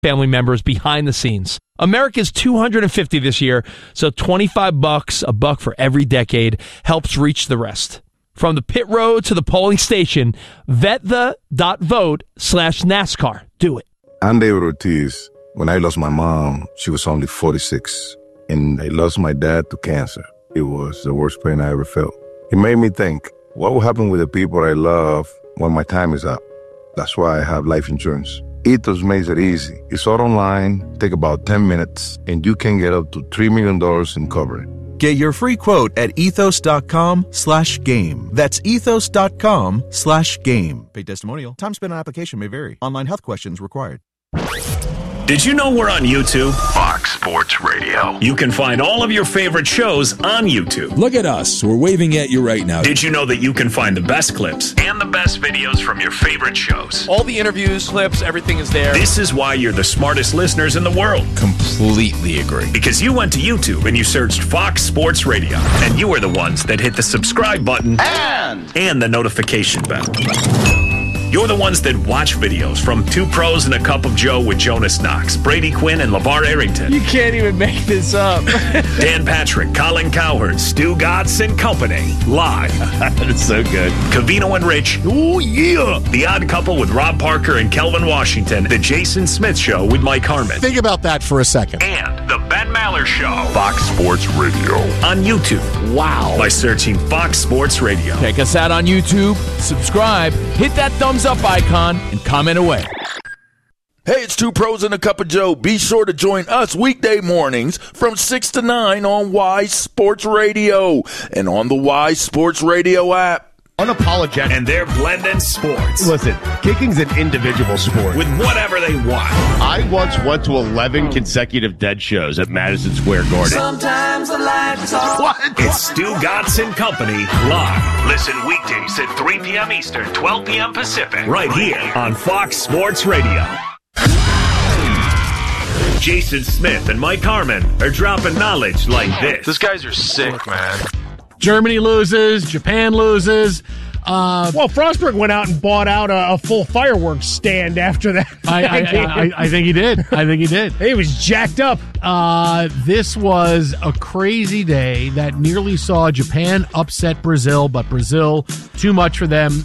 family members behind the scenes. America's 250 this year, so $25, a buck for every decade, helps reach the rest. From the pit road to the polling station, VetThe.vote/NASCAR. Do it. I'm David Ortiz. When I lost my mom, she was only 46, and I lost my dad to cancer. It was the worst pain I ever felt. It made me think, what will happen with the people I love when my time is up? That's why I have life insurance. Ethos makes it easy. It's all online, take about 10 minutes, and you can get up to $3 million in coverage. Get your free quote at ethos.com/game. That's ethos.com/game. Paid testimonial. Time spent on application may vary. Online health questions required. Did you know we're on YouTube? Fox Sports Radio. You can find all of your favorite shows on YouTube. Look at us. We're waving at you right now. Did you know that you can find the best clips and the best videos from your favorite shows? All the interviews, clips, everything is there. This is why you're the smartest listeners in the world. Completely agree. Because you went to YouTube and you searched Fox Sports Radio. And you were the ones that hit the subscribe button and the notification bell. You're the ones that watch videos from Two Pros and a Cup of Joe with Jonas Knox, Brady Quinn, and LeVar Arrington. You can't even make this up. Dan Patrick, Colin Cowherd, Stu Gatz and Company. Live. That's so good. Covino and Rich. Oh, yeah. The Odd Couple with Rob Parker and Kelvin Washington. The Jason Smith Show with Mike Harmon. Think about that for a second. And The Ben Maller Show. Fox Sports Radio. On YouTube. Wow. By searching Fox Sports Radio. Check us out on YouTube, subscribe, hit that thumbs up icon, and comment away. Hey, it's Two Pros and a Cup of Joe. Be sure to join us weekday mornings from 6 to 9 on Y Sports Radio and on the Y Sports Radio app. Unapologetic. And they're blending sports. Listen, kicking's an individual sport. With whatever they want. I once went to 11 consecutive dead shows at Madison Square Garden. Sometimes I like to talk. What? It's Stu Gatz and Company live. Listen weekdays at 3 p.m. Eastern, 12 p.m. Pacific. Right here on Fox Sports Radio. Jason Smith and Mike Harmon are dropping knowledge like this. These guys are sick, man. Germany loses. Japan loses. Well, Frostberg went out and bought out a full fireworks stand after that. I think he did. He was jacked up. This was a crazy day that nearly saw Japan upset Brazil, but Brazil, too much for them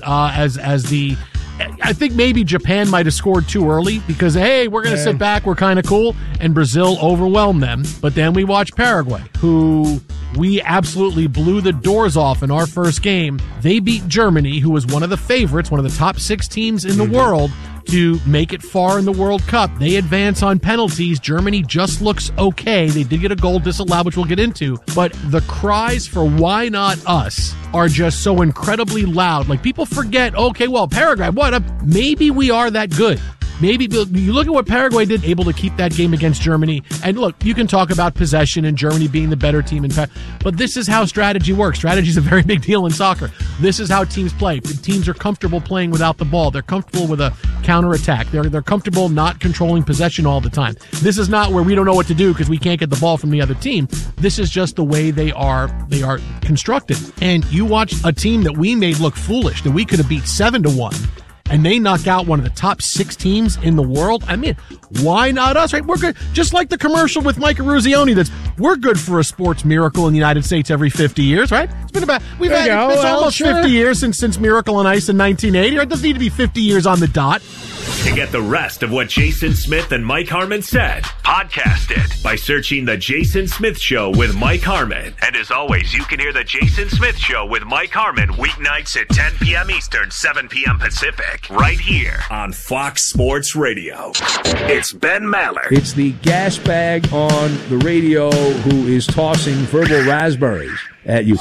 I think maybe Japan might have scored too early because, hey, we're going to sit back, we're kind of cool, and Brazil overwhelmed them. But then we watched Paraguay, who we absolutely blew the doors off in our first game. They beat Germany, who was one of the favorites, one of the top 6 teams in the world, to make it far in the World Cup. They advance on penalties. Germany just looks okay. They did get a goal disallowed, which we'll get into. But the cries for why not us are just so incredibly loud. Like, people forget, okay, well, Paraguay, maybe we are that good. Maybe you look at what Paraguay did, able to keep that game against Germany. And look, you can talk about possession and Germany being the better team, but this is how strategy works. Strategy is a very big deal in soccer. This is how teams play. Teams are comfortable playing without the ball. They're comfortable with a counterattack. They're comfortable not controlling possession all the time. This is not where we don't know what to do because we can't get the ball from the other team. This is just the way they are constructed. And you watch a team that we made look foolish, that we could have beat 7-1. And they knock out one of the top 6 teams in the world. I mean, why not us, right? We're good. Just like the commercial with Mike Eruzione we're good for a sports miracle in the United States every 50 years, right? It's been it's almost 50 years since Miracle on Ice in 1980. It doesn't need to be 50 years on the dot. To get the rest of what Jason Smith and Mike Harmon said, podcast it by searching The Jason Smith Show with Mike Harmon. And as always, you can hear The Jason Smith Show with Mike Harmon weeknights at 10 p.m. Eastern, 7 p.m. Pacific, right here on Fox Sports Radio. It's Ben Maller. It's the gas bag on the radio who is tossing verbal raspberries at you.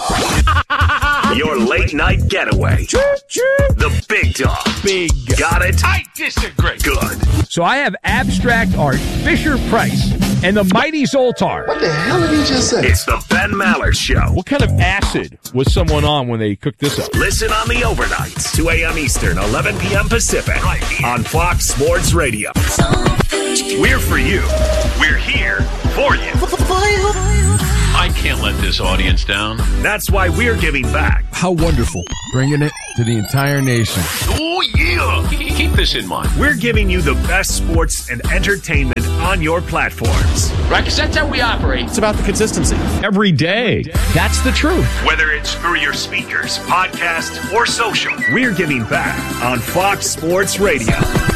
Your late night getaway. The big dog. Big. Got it? I disagree. Good. So I have abstract art, Fisher-Price, and the mighty Zoltar. What the hell did he just say? It's the Ben Maller Show. What kind of acid was someone on when they cooked this up? Listen on the overnights, 2 a.m. Eastern, 11 p.m. Pacific, right here on Fox Sports Radio. We're for you. We're here for you. For you. Mike can't let this audience down. That's why we're giving back. How wonderful. Bringing it to the entire nation. Oh, yeah. Keep this in mind. We're giving you the best sports and entertainment on your platforms. Right, because that's how we operate. It's about the consistency. Every day. That's the truth. Whether it's through your speakers, podcast, or social, we're giving back on Fox Sports Radio.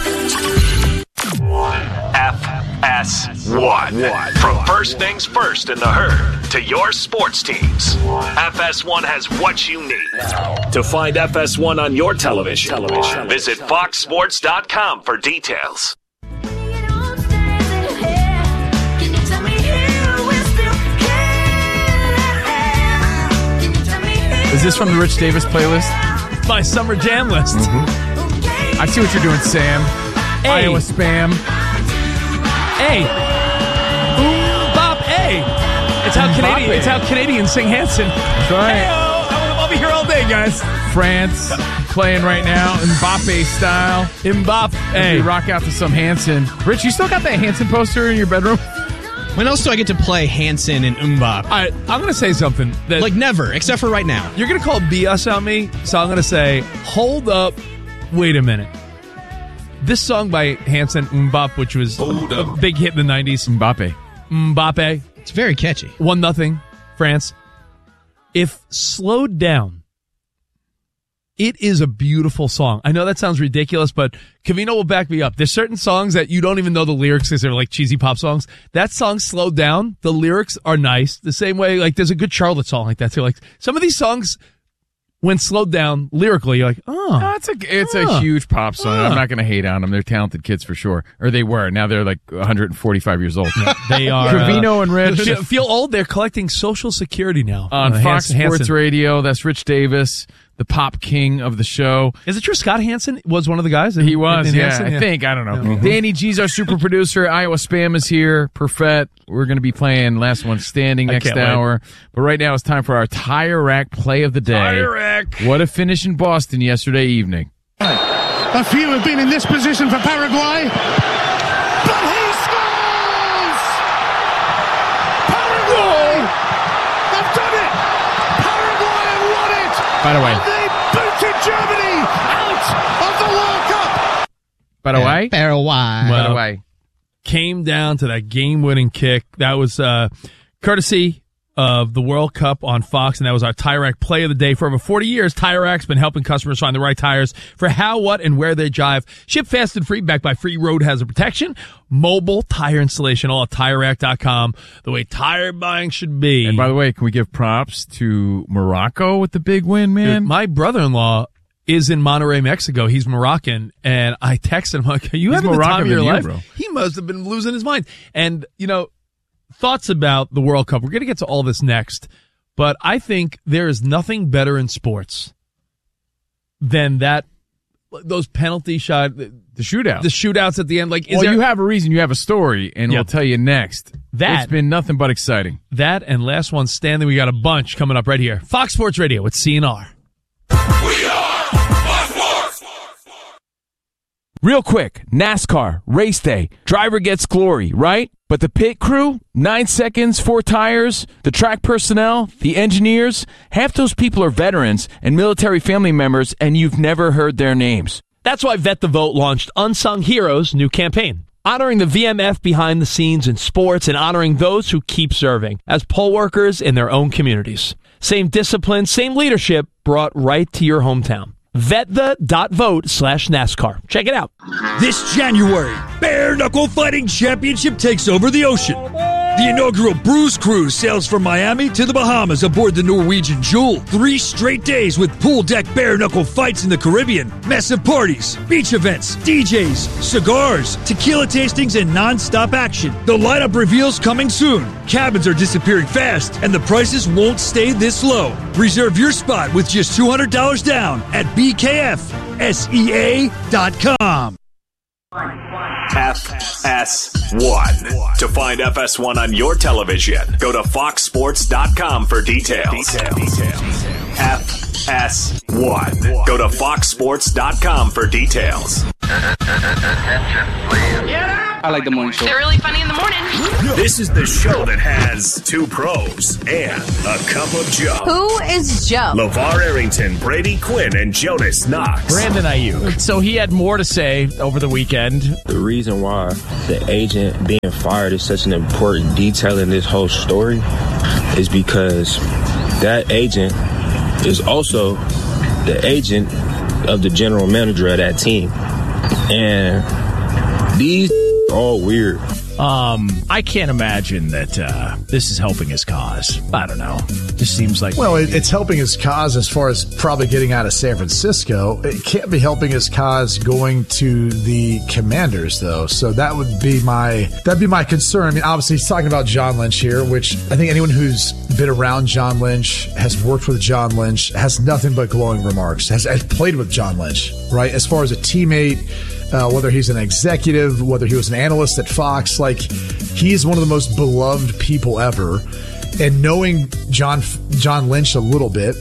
FS1. From first things first in the herd to your sports teams, FS1 has what you need. To find FS1 on your television, visit foxsports.com for details. Is this from the Rich Davis playlist? My summer jam list. I see what you're doing, Sam. Hey. Iowa spam. Hey. Bop, hey. It's how Canadians sing Hanson. That's right. Hey-o. I'll be here all day, guys. France playing right now, Mbappe style. Mbappe. Hey. We rock out to some Hanson. Rich, you still got that Hanson poster in your bedroom? When else do I get to play Hanson and Mbappe? All right, I'm going to say something. That like never, except for right now. You're going to call BS on me, so I'm going to say, hold up, wait a minute. This song by Hanson, Mbappe, which was a big hit in the 90s. Mbappe. It's very catchy. 1-0, France. If slowed down, it is a beautiful song. I know that sounds ridiculous, but Covino will back me up. There's certain songs that you don't even know the lyrics because they're like cheesy pop songs. That song slowed down. The lyrics are nice. The same way, like there's a good Charlotte song like that too. Like some of these songs, when slowed down lyrically, you're like, it's a huge pop song. I'm not going to hate on them. They're talented kids for sure. Or they were. Now they're like 145 years old. They are. Covino and Rich. Feel old. They're collecting Social Security now. On Fox Sports Radio. That's Rich Davis, the pop king of the show. Is it true Scott Hansen was one of the guys? He was, yeah. Hansen? I think. I don't know. Mm-hmm. Danny G's our super producer. Iowa Spam is here. Perfect. We're going to be playing Last One Standing next hour. Wait. But right now it's time for our Tire Rack play of the day. Tire Rack. What a finish in Boston yesterday evening. A few have been in this position for Paraguay. But he scores! Paraguay have done it! Paraguay have won it! By the way. And they booted Germany out of the World Cup! Paraguay? Paraguay. Came down to that game-winning kick. That was courtesy of the World Cup on Fox, and that was our Tire Rack play of the day. For over 40 years, Tire Rack's been helping customers find the right tires for how, what, and where they drive. Ship fast and free, backed by free road hazard protection, mobile tire installation, all at TireRack.com. The way tire buying should be. And by the way, can we give props to Morocco with the big win, man? Dude, my brother-in-law is in Monterrey, Mexico. He's Moroccan, and I texted him, like, are you having the time of your life? Bro. He must have been losing his mind. And, you know, thoughts about the World Cup. We're going to get to all this next, but I think there is nothing better in sports than those penalty shot, the shootouts at the end. Like, you have a reason, you have a story, and we'll tell you next. It's been nothing but exciting. That and Last One Standing. We got a bunch coming up right here. Fox Sports Radio with CNR. We are Fox Sports. Real quick, NASCAR, race day, driver gets glory, right? But the pit crew, 9 seconds, 4 tires, the track personnel, the engineers, half those people are veterans and military family members, and you've never heard their names. That's why Vet the Vote launched Unsung Heroes' new campaign, honoring the VMF behind the scenes in sports and honoring those who keep serving as poll workers in their own communities. Same discipline, same leadership brought right to your hometown. VetThe.vote/NASCAR. Check it out. This January, Bare Knuckle Fighting Championship takes over the ocean. The inaugural Bruise Cruise sails from Miami to the Bahamas aboard the Norwegian Jewel. 3 straight days with pool deck bare knuckle fights in the Caribbean, massive parties, beach events, DJs, cigars, tequila tastings, and non-stop action. The lineup reveals coming soon. Cabins are disappearing fast, and the prices won't stay this low. Reserve your spot with just $200 down at BKFSEA.com. FS1. To find FS1 on your television, go to foxsports.com for details. FS1. Go to foxsports.com for details. Attention, please. Get up! I like the morning show. They're really funny in the morning. This is the show that has two pros and a cup of Joe. Who is Joe? LeVar Arrington, Brady Quinn, and Jonas Knox. Brandon Ayuk. So he had more to say over the weekend. The reason why the agent being fired is such an important detail in this whole story is because that agent is also the agent of the general manager of that team. And these are all weird. I can't imagine that this is helping his cause. I don't know. Just seems like... Well, it's helping his cause as far as probably getting out of San Francisco. It can't be helping his cause going to the Commanders, though. So that'd be my concern. I mean, obviously, he's talking about John Lynch here, which I think anyone who's been around John Lynch, has worked with John Lynch, has nothing but glowing remarks, has played with John Lynch, right? As far as a teammate, whether he's an executive, whether he was an analyst at Fox, like, he's one of the most beloved people ever. And knowing John Lynch a little bit,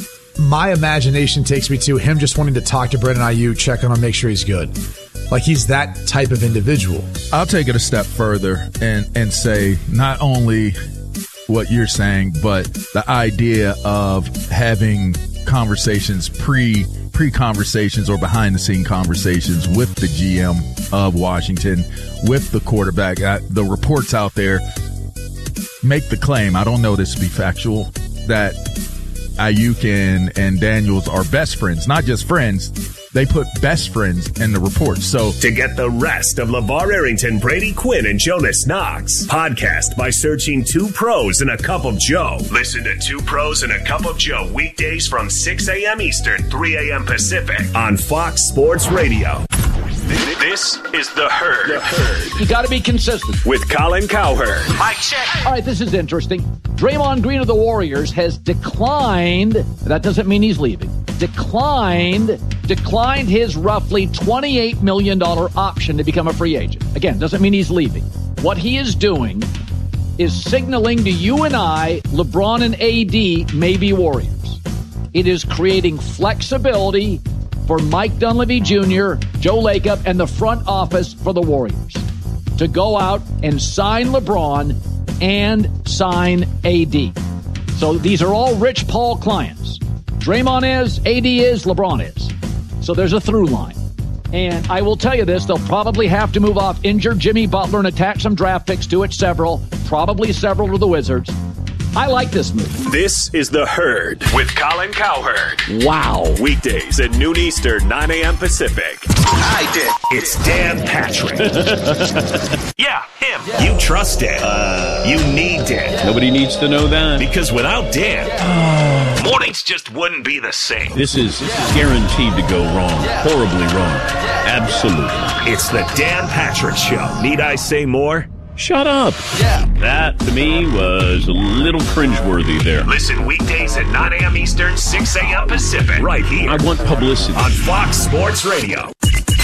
my imagination takes me to him just wanting to talk to Brandon Ayuk, check on him, make sure he's good. Like, he's that type of individual. I'll take it a step further and say not only what you're saying, but the idea of having conversations pre-conversations or behind-the-scene conversations with the GM of Washington, with the quarterback. The reports out there make the claim, I don't know this to be factual, that Ayuk and Daniels are best friends. Not just friends, they put best friends in the report. So to get the rest of LeVar Arrington, Brady Quinn, and Jonas Knox, podcast by searching Two Pros and a Cup of Joe. Listen to Two Pros and a Cup of Joe weekdays from 6 a.m. Eastern, 3 a.m. Pacific on Fox Sports Radio. This is The Herd. You got to be consistent. With Colin Cowherd. Mic check. All right, this is interesting. Draymond Green of the Warriors has declined, that doesn't mean he's leaving, declined his roughly $28 million option to become a free agent. Again, doesn't mean he's leaving. What he is doing is signaling to you and I, LeBron and AD may be Warriors. It is creating flexibility for Mike Dunleavy Jr., Joe Lacob, and the front office for the Warriors to go out and sign LeBron and sign AD. So these are all Rich Paul clients. Draymond is, AD is, LeBron is. So there's a through line. And I will tell you this, they'll probably have to move off injured Jimmy Butler and attach some draft picks to it, probably several to the Wizards. I like this move. This is The Herd with Colin Cowherd. Wow. Weekdays at noon Eastern, 9 a.m. Pacific. I did. It's Dan Patrick. Yeah, him. Yeah. You trust Dan. You need Dan. Nobody needs to know that. Because without Dan, mornings just wouldn't be the same. This is guaranteed to go wrong. Horribly wrong. Absolutely. It's the Dan Patrick Show. Need I say more? Shut up. Yeah. That, to me, was a little cringeworthy there. Listen weekdays at 9 a.m. Eastern, 6 a.m. Pacific. Right here. I want publicity. On Fox Sports Radio.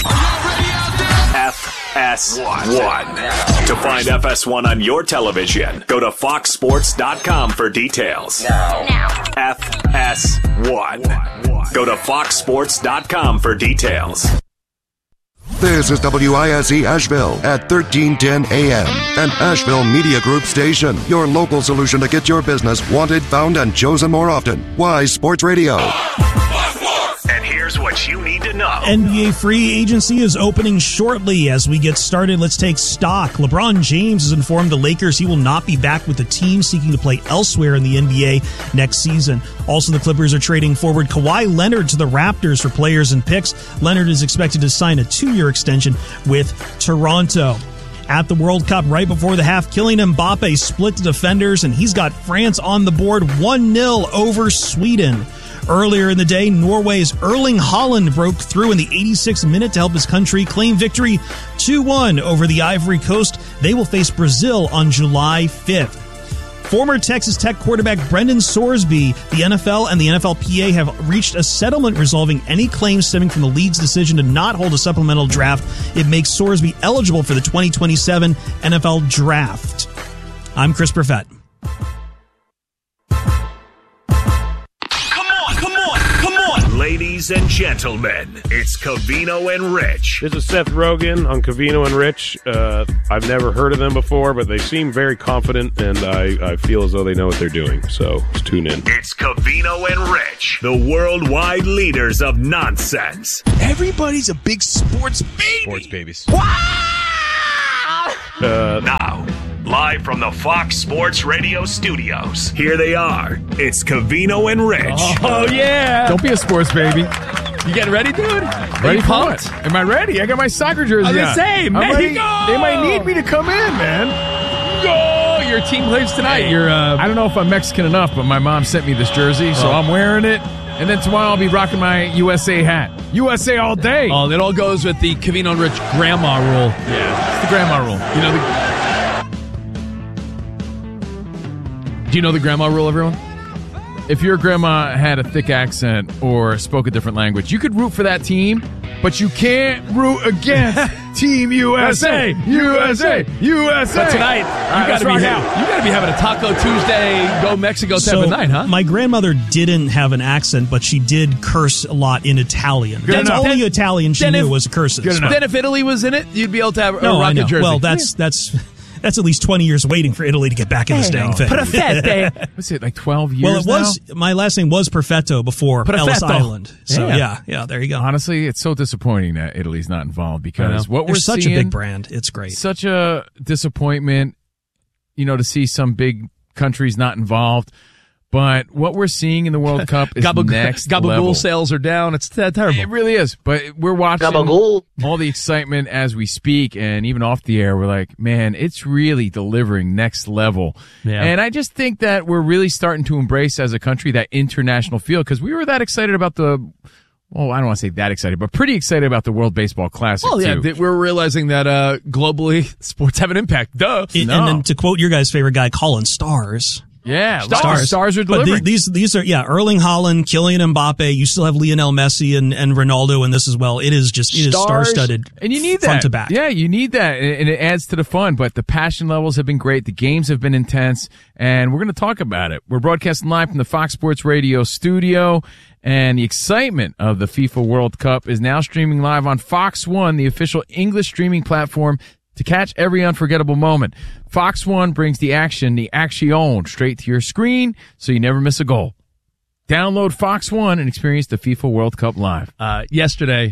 FS1. To find FS1 on your television, go to foxsports.com for details. Now. FS1. Go to foxsports.com for details. This is WISE Asheville at 1310 AM, an Asheville Media Group station. Your local solution to get your business wanted, found, and chosen more often. Wise Sports Radio. And here's what you need to know. NBA free agency is opening shortly. As we get started, let's take stock. LeBron James has informed the Lakers he will not be back with the team, seeking to play elsewhere in the NBA next season. Also, the Clippers are trading forward Kawhi Leonard to the Raptors for players and picks. Leonard is expected to sign a 2-year extension with Toronto. At the World Cup, right before the half, Kylian Mbappe split the defenders, and he's got France on the board 1-0 over Sweden. Earlier in the day, Norway's Erling Haaland broke through in the 86th minute to help his country claim victory 2-1 over the Ivory Coast. They will face Brazil on July 5th. Former Texas Tech quarterback Brendan Sorsby, the NFL and the NFLPA have reached a settlement resolving any claims stemming from the league's decision to not hold a supplemental draft. It makes Sorsby eligible for the 2027 NFL Draft. I'm Chris Perfett. Ladies Ladies and gentlemen, it's Covino and Rich. This is Seth Rogen on Covino and Rich. I've never heard of them before, but they seem very confident, and I feel as though they know what they're doing. So let's tune in. It's Covino and Rich, the worldwide leaders of nonsense. Everybody's a big sports baby. Sports babies. Now, live from the Fox Sports Radio studios, here they are. It's Covino and Rich. Oh, yeah. Don't be a sports baby. You getting ready, dude? Ready for it? Am I ready? I got my soccer jersey I was on. gonna say, I'm Mexico! ready. They might need me to come in, man. Go! Your team plays tonight. You're. I don't know if I'm Mexican enough, but my mom sent me this jersey, so I'm wearing it. And then tomorrow I'll be rocking my USA hat. USA all day. Oh, it all goes with the Covino and Rich grandma rule. Yeah, it's the grandma rule. You know Do you know the grandma rule, everyone? If your grandma had a thick accent or spoke a different language, you could root for that team, but you can't root against Team USA. USA. USA. But tonight, you got to be having a Taco Tuesday, go Mexico type of night, huh? My grandmother didn't have an accent, but she did curse a lot in Italian. That's only Italian she knew was curses. Then if Italy was in it, you'd be able to have a I know. jersey. Well, that's at least 20 years waiting for Italy to get back in this dang thing. Perfetto. What's it, like 12 years Well, it was. My last name was Perfetto before Ellis Island. So, yeah, there you go. Honestly, it's so disappointing that Italy's not involved because what They're we're such seeing, a big brand. It's great. Such a disappointment, to see some big countries not involved. But what we're seeing in the World Cup is next level. Gabagool sales are down. It's terrible. It really is. But we're watching all the excitement as we speak, and even off the air, we're like, man, it's really delivering next level. Yeah. And I just think that we're really starting to embrace as a country that international feel because we were that excited about I don't want to say that excited, but pretty excited about the World Baseball Classic, too. We're realizing that globally, sports have an impact. Duh. And then to quote your guys' favorite guy, Colin, stars. Yeah, stars are delivering. But these are Erling Haaland, Kylian Mbappe. You still have Lionel Messi and Ronaldo in this as well. It is star-studded, and you need that front to back. Yeah, you need that, and it adds to the fun. But the passion levels have been great. The games have been intense, and we're going to talk about it. We're broadcasting live from the Fox Sports Radio studio, and the excitement of the FIFA World Cup is now streaming live on Fox One, the official English streaming platform, to catch every unforgettable moment. Fox One brings the action straight to your screen so you never miss a goal. Download Fox One and experience the FIFA World Cup live. Yesterday,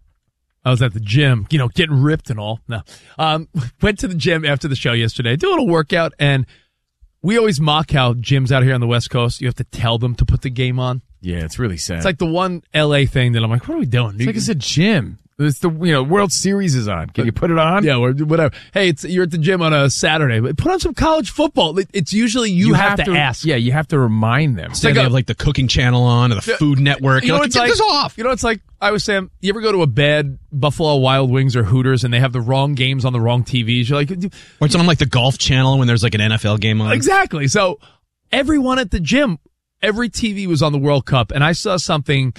I was at the gym, getting ripped and all. No, went to the gym after the show yesterday, do a little workout, and we always mock how gyms out here on the West Coast, you have to tell them to put the game on. Yeah, it's really sad. It's like the one LA thing that I'm like, what are we doing? It's like it's a gym. It's the World Series is on. Can you put it on? Yeah, or whatever. Hey, you're at the gym on a Saturday, but put on some college football. It's usually you have to ask. Yeah, you have to remind them. So they have like the cooking channel on or the Food Network. You know what it's like? Get this off. You know, it's like I was saying. You ever go to a bad Buffalo Wild Wings or Hooters and they have the wrong games on the wrong TVs? You're like, or it's on like the Golf Channel when there's like an NFL game on. Exactly. So everyone at the gym, every TV was on the World Cup, and I saw something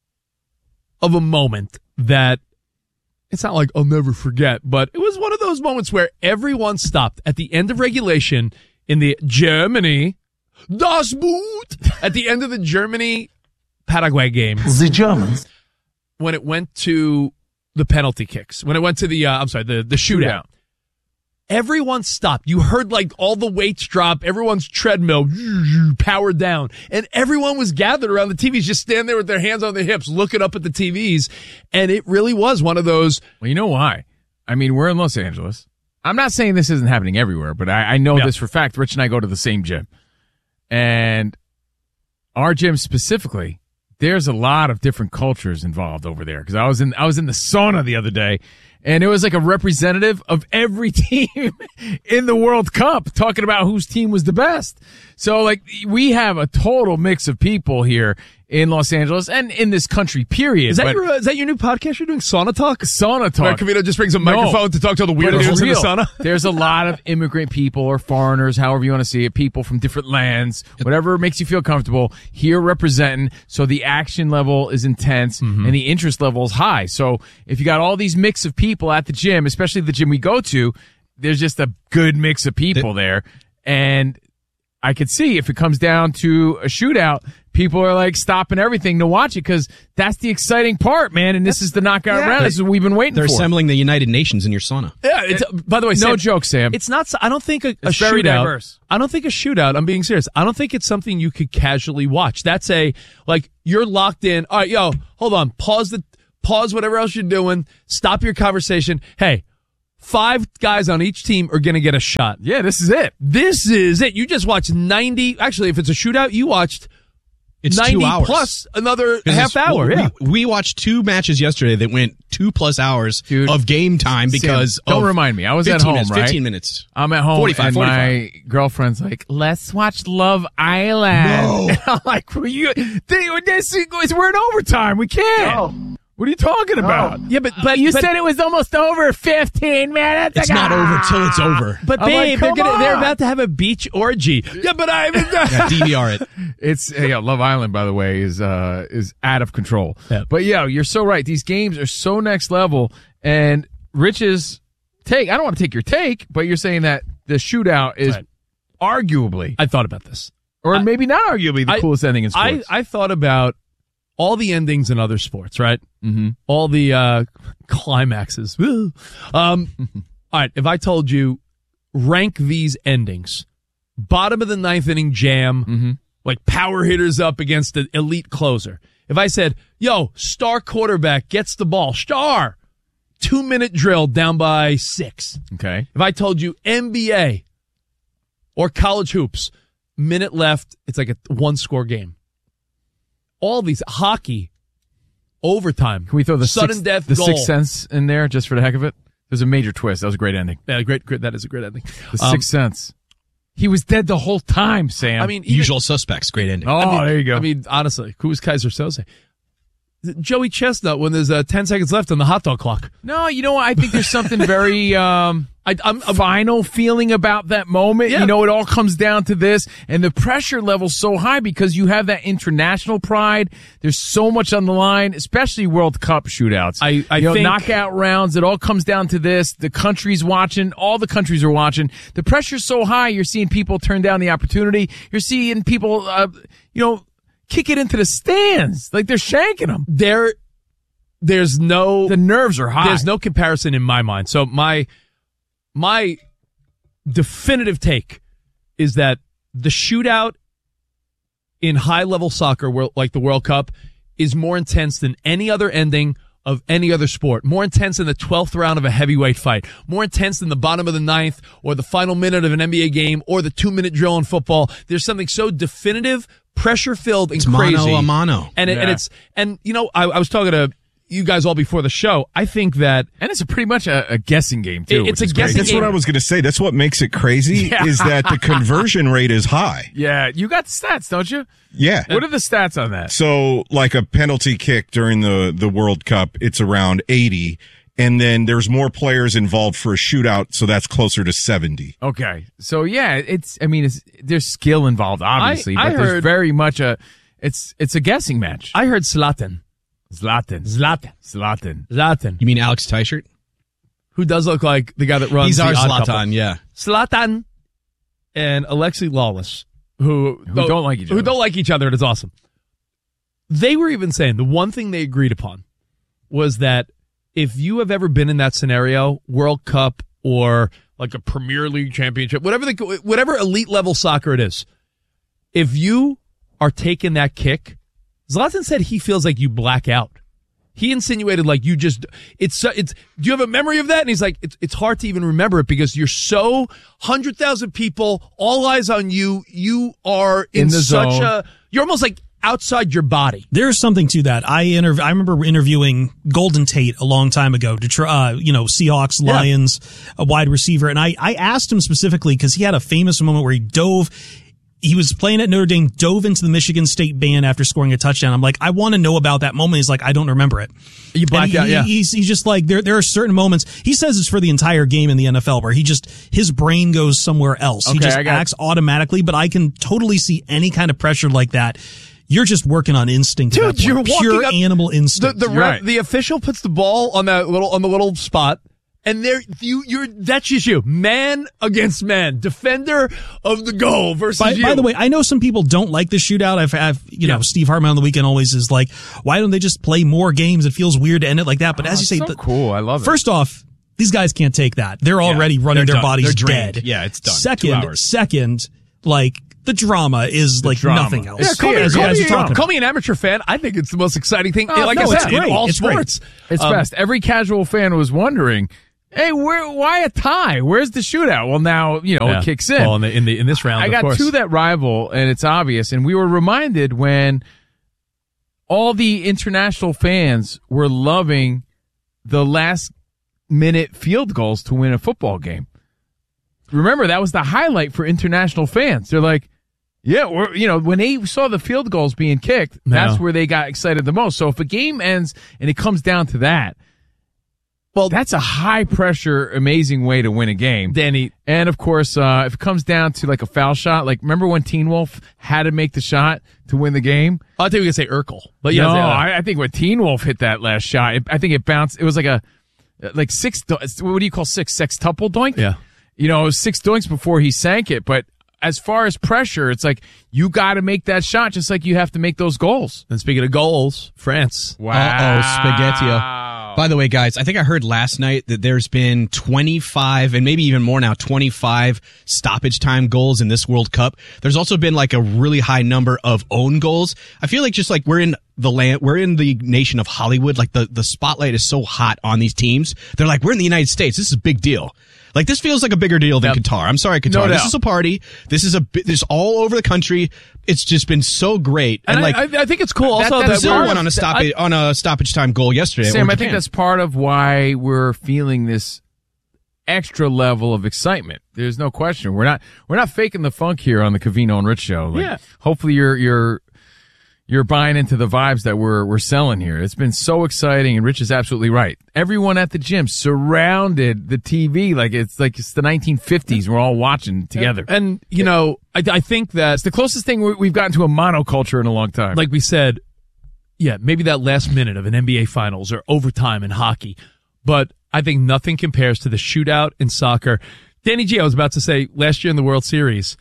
of a moment that. It's not like I'll never forget, but it was one of those moments where everyone stopped at the end of regulation in the Germany, Das Boot, at the end of the Germany-Paraguay game. The Germans. When it went to the penalty kicks, when it went to the shootout. Everyone stopped. You heard like all the weights drop. Everyone's treadmill powered down. And everyone was gathered around the TVs, just standing there with their hands on their hips, looking up at the TVs. And it really was one of those. Well, you know why? I mean, we're in Los Angeles. I'm not saying this isn't happening everywhere, but I know this for a fact. Rich and I go to the same gym. And our gym specifically, there's a lot of different cultures involved over there. Because I was in the sauna the other day. And it was like a representative of every team in the World Cup talking about whose team was the best. So, like, we have a total mix of people here in Los Angeles and in this country, period. Is that your new podcast you're doing, Sauna Talk? Sauna Talk. Where Covino just brings a microphone to talk to all the weird dudes in the sauna? There's a lot of immigrant people or foreigners, however you want to see it, people from different lands, whatever makes you feel comfortable, here representing. So the action level is intense and the interest level is high. So if you got all these mix of people at the gym, especially the gym we go to, there's just a good mix of people there. And I could see if it comes down to a shootout, people are like stopping everything to watch it because that's the exciting part, man. And this is the knockout round. This is what we've been waiting They're for. assembling the United Nations in your sauna. Yeah. By the way, no Sam, joke, Sam. It's not. I don't think a very shootout. diverse. I don't think a shootout. I'm being serious. I don't think it's something you could casually watch. That's you're locked in. All right, yo, hold on. Pause whatever else you're doing. Stop your conversation. Hey. 5 guys on each team are going to get a shot. Yeah, this is it. This is it. You just watched 90. Actually, if it's a shootout, you watched 90 2 hours. plus another half hour. We watched 2 matches yesterday that went 2+ hours of game time because Sam, don't remind me. I was at home, minutes, right? 15 minutes. I'm at home, 45, and 45. my girlfriend's like, let's watch Love Island. No. And I'm like, we're in overtime. We can't. No. What are you talking about? Yeah, but you said it was almost over 15 minutes ago. It's not over till it's over. But babe, they're about to have a beach orgy. Yeah, but DVR it. It's Love Island, by the way, is out of control. Yeah. But you're so right. These games are so next level. And Rich's take, I don't want to take your take, but you're saying that the shootout is arguably. I thought about this, or maybe not arguably the coolest ending in sports. I thought about all the endings in other sports, right? Mm-hmm. All the climaxes. All right, if I told you, rank these endings. Bottom of the 9th inning jam, like power hitters up against an elite closer. If I said, yo, star quarterback gets the ball, 2-minute drill down by 6. Okay. If I told you NBA or college hoops, minute left, it's like a 1-score game. All these hockey, overtime. Can we throw the sudden death the goal? Sixth Sense in there just for the heck of it? There's a major twist. That was a great ending. Yeah, great. That is a great ending. The Sixth Sense. He was dead the whole time, Sam. I mean, Usual Suspects. Great ending. Oh, there you go. I mean, honestly, who was Kaiser Soze? Joey Chestnut when there's 10 seconds left on the hot dog clock. No, you know what? I think there's something very final feeling about that moment. Yeah. You know, it all comes down to this, and the pressure level's so high because you have that international pride. There's so much on the line, especially World Cup shootouts. I think knockout rounds. It all comes down to this. The country's watching. All the countries are watching. The pressure's so high. You're seeing people turn down the opportunity. You're seeing people, kick it into the stands like they're shanking them. The nerves are high. There's no comparison in my mind. So my definitive take is that the shootout in high-level soccer, like the World Cup, is more intense than any other ending of any other sport. More intense than the 12th round of a heavyweight fight. More intense than the bottom of the 9th or the final minute of an NBA game or the 2-minute drill in football. There's something so definitive, pressure-filled, and it's crazy. Mano a mano. And I was talking to you guys all before the show. I think that, and it's pretty much a guessing game too. It's a guessing game. That's what I was going to say. That's what makes it crazy is that the conversion rate is high. Yeah, you got the stats, don't you? Yeah. What are the stats on that? So, like a penalty kick during the World Cup, it's around 80. And then there's more players involved for a shootout, so that's closer to 70. Okay. So, yeah, there's skill involved, obviously, but there's very much it's a guessing match. I heard Zlatan. You mean Alex Teichert? Who does look like the guy that runs He's our Zlatan, couple. Yeah. Zlatan and Alexi Lawless, who don't like each other. Who don't like each other, and it's awesome. They were even saying the one thing they agreed upon was that if you have ever been in that scenario, World Cup or like a Premier League championship, whatever elite level soccer it is, if you are taking that kick, Zlatan said he feels like you black out. He insinuated like you just, do you have a memory of that? And he's like, it's hard to even remember it because you're so 100,000 people, all eyes on you. You are in the such zone. You're almost like outside your body. There's something to that. I remember interviewing Golden Tate a long time ago, Seahawks, Lions, a wide receiver. And I asked him specifically because he had a famous moment where he was playing at Notre Dame, dove into the Michigan State band after scoring a touchdown. I'm like, I want to know about that moment. He's like, I don't remember it. You blacked out, yeah. He's just like, there are certain moments. He says it's for the entire game in the NFL where his brain goes somewhere else. Okay, he just acts automatically, but I can totally see any kind of pressure like that. You're just working on instinct. Dude, at that point. you're walking pure up, animal instinct. The official puts the ball on the little spot, And that's just you. Man against man. Defender of the goal versus you. By the way, I know some people don't like the shootout. I've know, Steve Hartman on the weekend always is like, why don't they just play more games? It feels weird to end it like that. But as you say, cool. I love it. First off, these guys can't take that. They're already running their bodies dead. Yeah, it's done. 2 hours. Second, the drama is nothing else. Yeah, call me an amateur fan. I think it's the most exciting thing. It's great. In all sports. It's best. Every casual fan was wondering, hey, why a tie? Where's the shootout? Well, now, it kicks in. Well, in this round, I got two that rival, and it's obvious. And we were reminded when all the international fans were loving the last-minute field goals to win a football game. Remember, that was the highlight for international fans. They're like, yeah, when they saw the field goals being kicked, that's where they got excited the most. So if a game ends and it comes down to that, well, that's a high-pressure, amazing way to win a game. Danny. And, of course, if it comes down to a foul shot, remember when Teen Wolf had to make the shot to win the game? I think we could say Urkel. But no, I think when Teen Wolf hit that last shot, I think it bounced. It was six, what do you call six? Sextuple doink? Yeah. It was 6 doinks before he sank it. But as far as pressure, it's you got to make that shot just like you have to make those goals. And speaking of goals, France. Wow. Spaghetti. By the way, guys, I think I heard last night that there's been 25 and maybe even more now, 25 stoppage time goals in this World Cup. There's also been a really high number of own goals. I feel just we're in the nation of Hollywood. The spotlight is so hot on these teams. They're we're in the United States. This is a big deal. This feels like a bigger deal than Qatar. I'm sorry, Qatar. This is a party. This is all over the country. It's just been so great. And I think it's cool also that Brazil went on a stoppage time goal yesterday. Sam, I think that's part of why we're feeling this extra level of excitement. There's no question. We're not faking the funk here on the Covino and Rich show. Hopefully you're buying into the vibes that we're selling here. It's been so exciting, and Rich is absolutely right. Everyone at the gym surrounded the TV it's the 1950s. We're all watching together. And, I think that it's the closest thing we've gotten to a monoculture in a long time. Like we said, maybe that last minute of an NBA Finals or overtime in hockey. But I think nothing compares to the shootout in soccer. Danny G, I was about to say, last year in the World Series,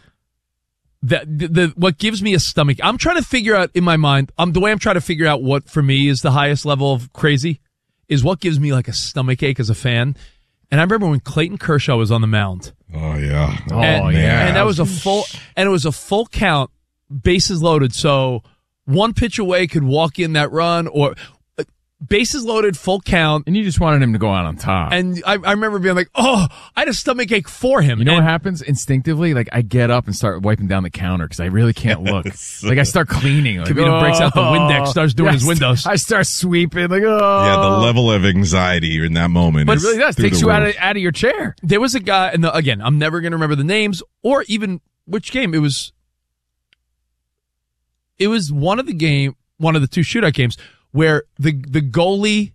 what gives me a stomach, I'm trying to figure out in my mind, the way I'm trying to figure out what for me is the highest level of crazy is what gives me a stomach ache as a fan. And I remember when Clayton Kershaw was on the mound. Oh yeah. And that was it was a full count, bases loaded. So one pitch away could walk in that run, or bases loaded, full count. And you just wanted him to go out on top. And I remember being like, I had a stomach ache for him. You know what happens instinctively? I get up and start wiping down the counter because I really can't look. I start cleaning. Covino breaks out the Windex, starts doing his windows. I start sweeping. Yeah, the level of anxiety in that moment. But it really does. Takes you out of your chair. There was a guy, and again, I'm never going to remember the names or even which game. It was one of the two shootout games where the goalie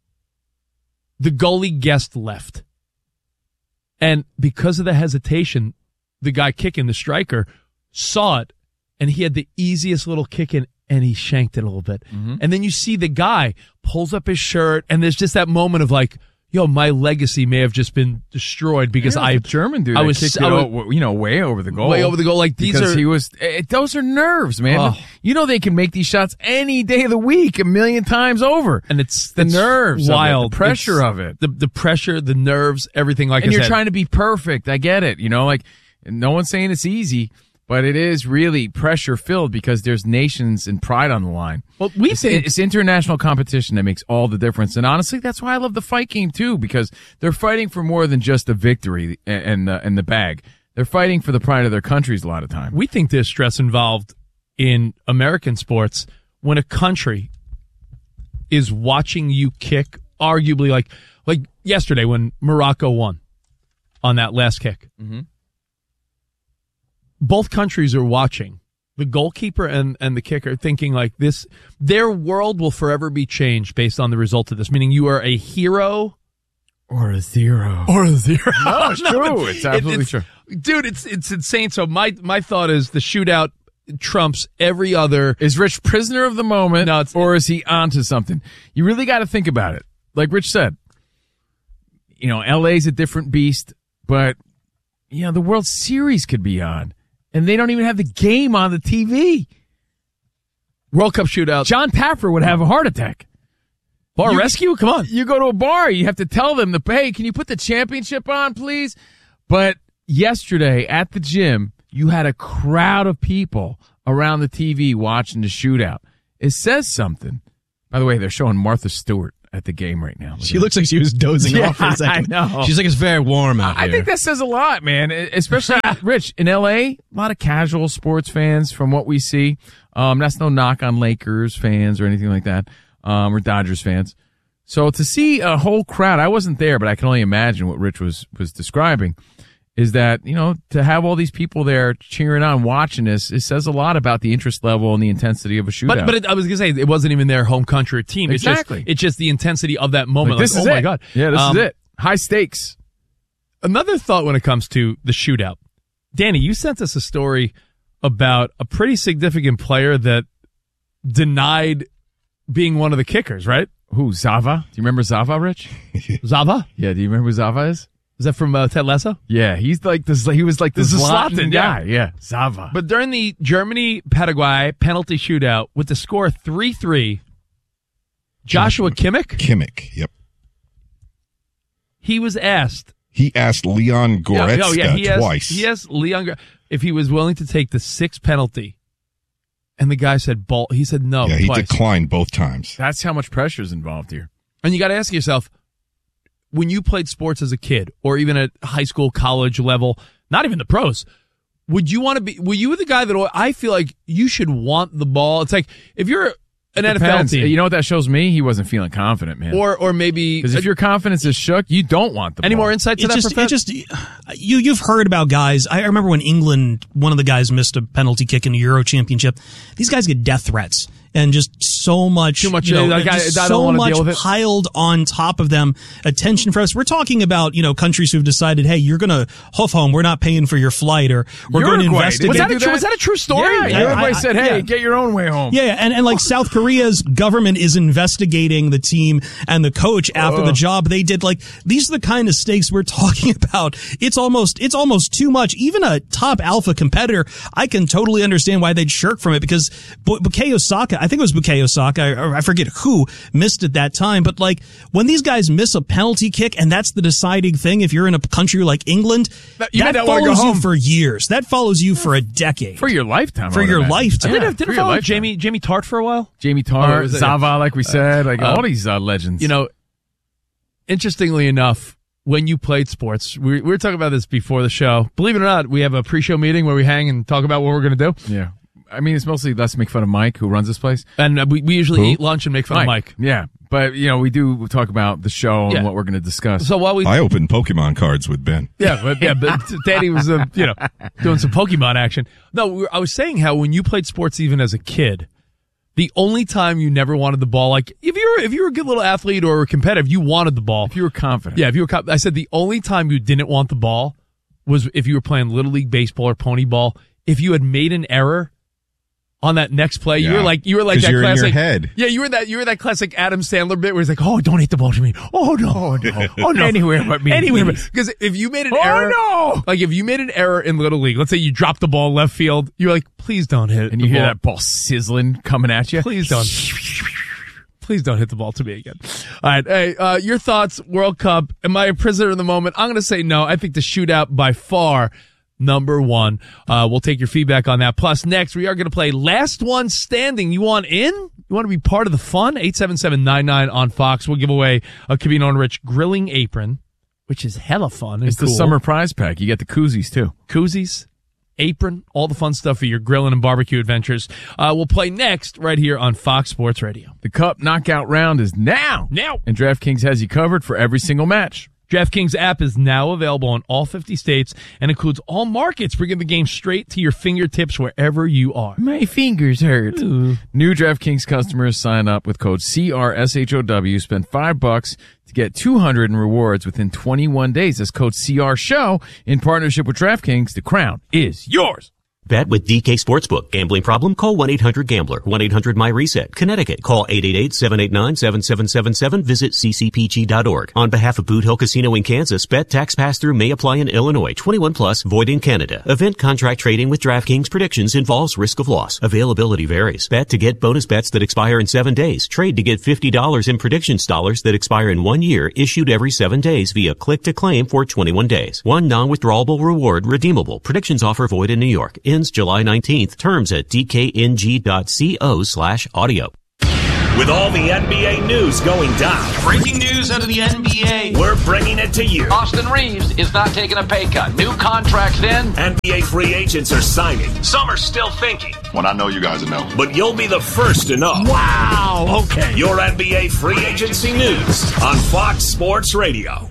guessed left. And because of the hesitation, the guy kicking, the striker, saw it, and he had the easiest little kick in, and he shanked it a little bit. Mm-hmm. And then you see the guy pulls up his shirt, and there's just that moment of my legacy may have just been destroyed because German dude. Kicked it way over the goal. Way over the goal. Those are nerves, man. They can make these shots any day of the week, a million times over. And it's the nerves, wild the pressure of it, the pressure, the nerves, everything. And you're trying to be perfect. I get it. No one's saying it's easy. But it is really pressure-filled because there's nations and pride on the line. Well, it's international competition that makes all the difference. And honestly, that's why I love the fight game, too, because they're fighting for more than just a victory and the bag. They're fighting for the pride of their countries a lot of time. We think there's stress involved in American sports when a country is watching you kick, arguably like yesterday when Morocco won on that last kick. Mm-hmm. Both countries are watching. The goalkeeper and the kicker thinking this. Their world will forever be changed based on the result of this, meaning you are a hero or a zero. Or a zero. No, it's true. It's absolutely true. Dude, it's insane. So my thought is the shootout trumps every other. Is Rich prisoner of the moment or is he onto something? You really got to think about it. Like Rich said, LA's a different beast, but the World Series could be on, and they don't even have the game on the TV. World Cup shootout. John Taffer would have a heart attack. Bar rescue? Come on. You go to a bar, you have to tell them, hey, can you put the championship on, please? But yesterday at the gym, you had a crowd of people around the TV watching the shootout. It says something. By the way, they're showing Martha Stewart at the game right now. She looks like she was dozing off for a second. I know. She's like, it's very warm out here. I think that says a lot, man. Especially, Rich, in LA, a lot of casual sports fans from what we see. That's no knock on Lakers fans or anything like that, or Dodgers fans. So to see a whole crowd, I wasn't there, but I can only imagine what Rich was describing, is that, to have all these people there cheering on, watching this, it says a lot about the interest level and the intensity of a shootout. But I was going to say, it wasn't even their home country or team. Exactly. It's just the intensity of that moment. This is oh it. my God. Yeah, this is it. High stakes. Another thought when it comes to the shootout. Danny, you sent us a story about a pretty significant player that denied being one of the kickers, right? Who, Zava? Do you remember Zava, Rich? Zava? Yeah, do you remember who Zava is? Is that from Ted Lasso? Yeah, he's like this. He was like this Zlatan guy. Yeah, Zava. But during the Germany-Paraguay penalty shootout with the score 3-3, Joshua Kimmich? Yep. He was asked. He asked Leon Goretzka twice. He asked Leon if he was willing to take the sixth penalty. And the guy said, he said no. Yeah, he twice. declined both times. That's how much pressure is involved here. And you got to ask yourself, when you played sports as a kid, or even at high school, college level, not even the pros, were you the guy that I feel like you should want the ball? It's like, if you're an NFL team. You know what that shows me? He wasn't feeling confident, man. Or maybe, because if your confidence is shook, you don't want the ball. Any more insight to that? You've heard about guys. I remember when England, one of the guys missed a penalty kick in the Euro Championship. These guys get death threats. And just so much, too much, so much piled on top of them. Attention for us. We're talking about, countries who've decided, hey, you're going to hoof home. We're not paying for your flight, or we're going to investigate. Was that a true story? Yeah, Uruguay said, hey, get your own way home. Yeah, and like South Korea's government is investigating the team and the coach after the job they did. Like, these are the kind of stakes we're talking about. It's almost too much. Even a top alpha competitor, I can totally understand why they'd shirk from it, because Bukayo Saka, I think it was Bukayo Saka, I forget who missed at that time, but like, when these guys miss a penalty kick and that's the deciding thing, if you're in a country like England, that follows you for years. That follows you for a decade. For your lifetime. Didn't it follow Jamie Tart for a while? Jamie Tart, Zava, like we said, all these legends. Interestingly enough, when you played sports, we were talking about this before the show. Believe it or not, we have a pre-show meeting where we hang and talk about what we're going to do. Yeah. I mean, it's mostly let's make fun of Mike, who runs this place. And we usually eat lunch and make fun of Mike. Yeah. But, we do talk about the show and what we're going to discuss. So while I opened Pokemon cards with Ben. But Danny was, doing some Pokemon action. No, I was saying how when you played sports even as a kid, the only time you never wanted the ball, like if you were a good little athlete or competitive, you wanted the ball. If you were confident. Yeah, I said the only time you didn't want the ball was if you were playing Little League baseball or pony ball. If you had made an error on that next play, you were like that you're classic. In your head. Yeah, you were that classic Adam Sandler bit where he's like, "Oh, don't hit the ball to me. Oh no, oh no, anywhere but me. Anywhere but." Because if you made an error, like if you made an error in Little League, let's say you dropped the ball left field, you're like, "Please don't hit it," and you hear that ball sizzling coming at you. Please don't hit the ball to me again. All right, hey, your thoughts, World Cup? Am I a prisoner in the moment? I'm going to say no. I think the shootout by far. Number one. We'll take your feedback on that. Plus, next, we are going to play Last One Standing. You want in? You want to be part of the fun? 877-99 on Fox. We'll give away a Covino and Rich grilling apron, which is hella fun. It's cool. The summer prize pack. You get the koozies, too. Koozies, apron, all the fun stuff for your grilling and barbecue adventures. We'll play next right here on Fox Sports Radio. The Cup knockout round is now. And DraftKings has you covered for every single match. DraftKings app is now available in all 50 states and includes all markets, bringing the game straight to your fingertips wherever you are. My fingers hurt. Ooh. New DraftKings customers sign up with code CRSHOW. Spend $5 to get $200 in rewards within 21 days. That's code CRSHOW in partnership with DraftKings. The crown is yours. Bet with DK Sportsbook. Gambling problem? Call 1-800-GAMBLER. 1-800-MY-RESET. Connecticut. Call 888-789-7777. Visit ccpg.org. On behalf of Boot Hill Casino in Kansas, bet tax pass-through may apply in Illinois. 21 plus, void in Canada. Event contract trading with DraftKings predictions involves risk of loss. Availability varies. Bet to get bonus bets that expire in 7 days. Trade to get $50 in predictions dollars that expire in 1 year, issued every 7 days via click to claim for 21 days. One non-withdrawable reward redeemable. Predictions offer void in New York. Ends July 19th. Terms at dkng.co/audio. With all the NBA news going down. Breaking news out of the NBA. We're bringing it to you. Austin Reeves is not taking a pay cut. New contracts in. NBA free agents are signing. Some are still thinking. When I know, you guys will know. But you'll be the first to know. Wow. Okay. Your NBA free agency news on Fox Sports Radio.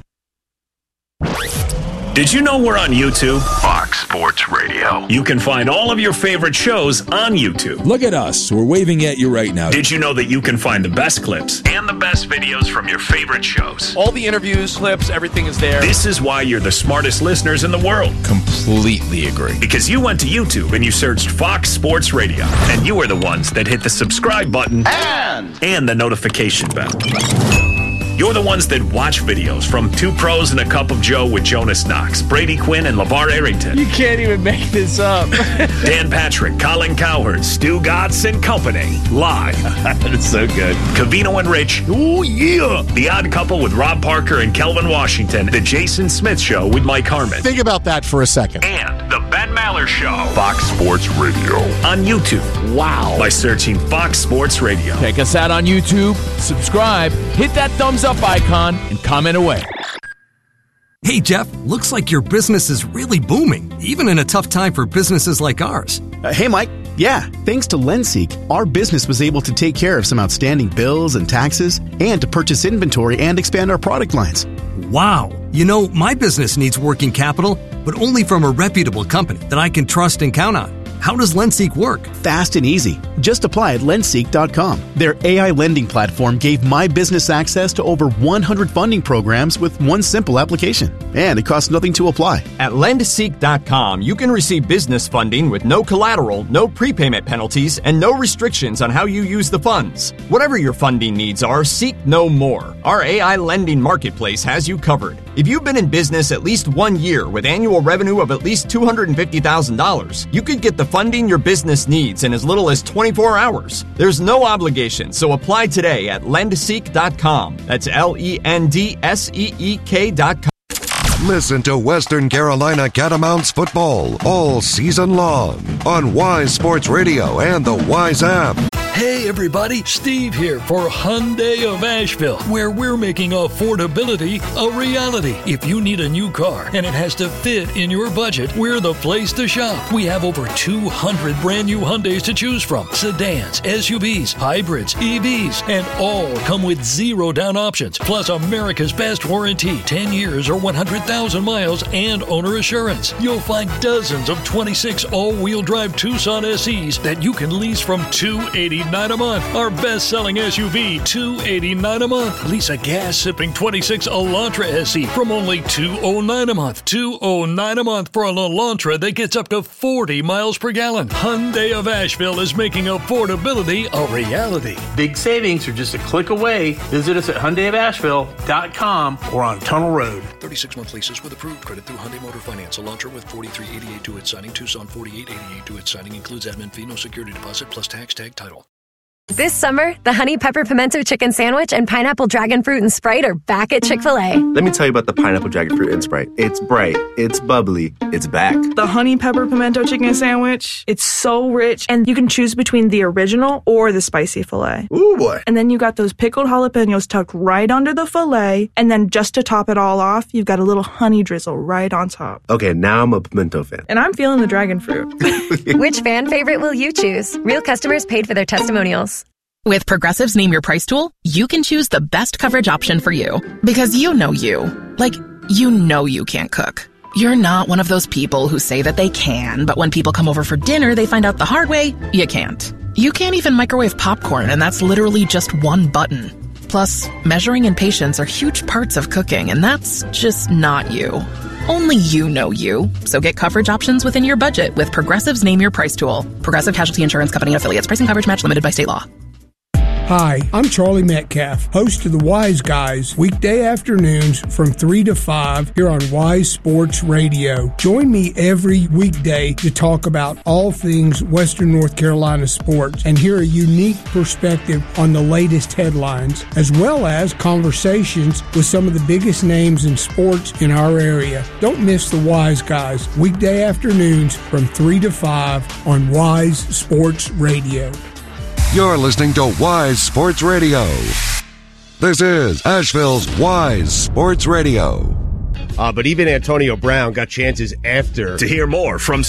Did you know we're on YouTube? Fox Sports Radio. You can find all of your favorite shows on YouTube. Look at us. We're waving at you right now. Did you know that you can find the best clips and the best videos from your favorite shows? All the interviews, clips, everything is there. This is why you're the smartest listeners in the world. Completely agree. Because you went to YouTube and you searched Fox Sports Radio. And you are the ones that hit the subscribe button and the notification bell. You're the ones that watch videos from Two Pros and a Cup of Joe with Jonas Knox, Brady Quinn, and LeVar Arrington. You can't even make this up. Dan Patrick, Colin Cowherd, Stu Gatz and Company. Live. That's so good. Covino and Rich. Oh, yeah. The Odd Couple with Rob Parker and Kelvin Washington. The Jason Smith Show with Mike Harmon. Think about that for a second. And The Ben Maller Show. Fox Sports Radio. On YouTube. Wow. By searching Fox Sports Radio. Check us out on YouTube. Subscribe. Hit that thumbs up icon and comment away. Hey, Jeff, looks like your business is really booming, even in a tough time for businesses like ours. Hey, Mike. Yeah, thanks to LendSeek, our business was able to take care of some outstanding bills and taxes and to purchase inventory and expand our product lines. Wow. You know, my business needs working capital, but only from a reputable company that I can trust and count on. How does LendSeek work? Fast and easy. Just apply at lendseek.com. Their AI lending platform gave my business access to over 100 funding programs with one simple application. And it costs nothing to apply. At lendseek.com, you can receive business funding with no collateral, no prepayment penalties, and no restrictions on how you use the funds. Whatever your funding needs are, seek no more. Our AI lending marketplace has you covered. If you've been in business at least 1 year with annual revenue of at least $250,000, you could get the funding your business needs in as little as 24 hours. There's no obligation, so apply today at lendseek.com. That's LENDSEEK.com. Listen to Western Carolina Catamounts football all season long on Wise Sports Radio and the Wise app. Hey everybody, Steve here for Hyundai of Asheville, where we're making affordability a reality. If you need a new car and it has to fit in your budget, we're the place to shop. We have over 200 brand new Hyundais to choose from. Sedans, SUVs, hybrids, EVs, and all come with 0 down options. Plus America's best warranty, 10 years or 100,000 miles and owner assurance. You'll find dozens of 26 all-wheel drive Tucson SEs that you can lease from $289 a month. Our best-selling SUV, $289 a month. Lease a gas-sipping 26 Elantra SE from only $209 a month. $209 a month for an Elantra that gets up to 40 miles per gallon. Hyundai of Asheville is making affordability a reality. Big savings are just a click away. Visit us at HyundaiofAsheville.com or on Tunnel Road. 36-month leases with approved credit through Hyundai Motor Finance. Elantra with $43.88 to its signing. Tucson $48.88 to its signing. Includes admin fee, no security deposit, plus tax tag title. This summer, the Honey Pepper Pimento Chicken Sandwich and Pineapple Dragon Fruit and Sprite are back at Chick-fil-A. Let me tell you about the Pineapple Dragon Fruit and Sprite. It's bright, it's bubbly, it's back. The Honey Pepper Pimento Chicken Sandwich, it's so rich, and you can choose between the original or the spicy filet. Ooh, boy. And then you got those pickled jalapenos tucked right under the filet, and then just to top it all off, you've got a little honey drizzle right on top. Okay, now I'm a pimento fan. And I'm feeling the dragon fruit. Which fan favorite will you choose? Real customers paid for their testimonials. With Progressive's Name Your Price tool, you can choose the best coverage option for you. Because you know you. Like, you know you can't cook. You're not one of those people who say that they can, but when people come over for dinner, they find out the hard way, you can't. You can't even microwave popcorn, and that's literally just one button. Plus, measuring and patience are huge parts of cooking, and that's just not you. Only you know you. So get coverage options within your budget with Progressive's Name Your Price tool. Progressive Casualty Insurance Company and affiliates. Price and coverage match limited by state law. Hi, I'm Charlie Metcalf, host of the Wise Guys, weekday afternoons from 3 to 5 here on Wise Sports Radio. Join me every weekday to talk about all things Western North Carolina sports and hear a unique perspective on the latest headlines, as well as conversations with some of the biggest names in sports in our area. Don't miss the Wise Guys, weekday afternoons from 3 to 5 on Wise Sports Radio. You're listening to Wise Sports Radio. This is Asheville's Wise Sports Radio. But even Antonio Brown got chances after. To hear more from